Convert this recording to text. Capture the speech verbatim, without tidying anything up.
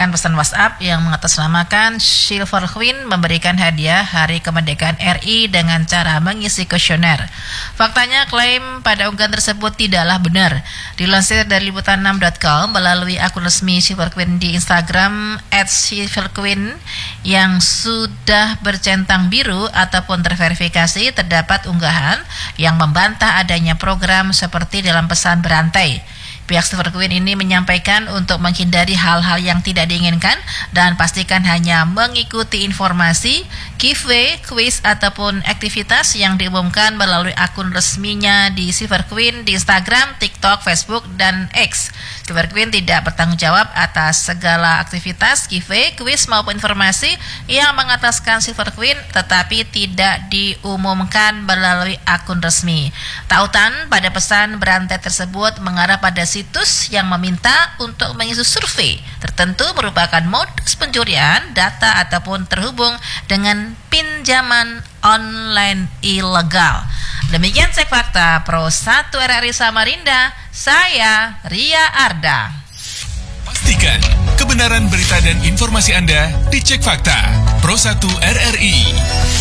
Kan pesan WhatsApp yang mengatasnamakan Silver Queen memberikan hadiah Hari Kemerdekaan R I dengan cara mengisi kuesioner. Faktanya klaim pada unggahan tersebut tidaklah benar. Dilansir dari liputan enam titik com melalui akun resmi Silver Queen di Instagram et silver queen yang sudah bercentang biru ataupun terverifikasi, terdapat unggahan yang membantah adanya program seperti dalam pesan berantai. Pihak Silver Queen ini menyampaikan untuk menghindari hal-hal yang tidak diinginkan dan pastikan hanya mengikuti informasi, giveaway, quiz ataupun aktivitas yang diumumkan melalui akun resminya di Silver Queen di Instagram, TikTok, Facebook, dan X. Silver Queen tidak bertanggung jawab atas segala aktivitas, giveaway, quiz maupun informasi yang mengataskan Silver Queen tetapi tidak diumumkan melalui akun resmi. Tautan pada pesan berantai tersebut mengarah pada situs yang meminta untuk mengisi survei tertentu merupakan modus pencurian data ataupun terhubung dengan pinjaman online ilegal. Demikian Cek Fakta Pro satu R R I Samarinda, saya Ria Arda. Pastikan kebenaran berita dan informasi Anda dicek fakta Pro satu R R I.